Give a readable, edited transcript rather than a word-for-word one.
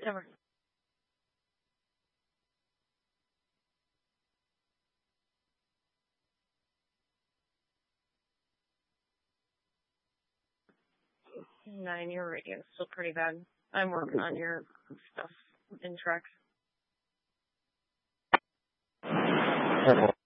Never. 9, your radio's still pretty bad. I'm working on your stuff in tracks.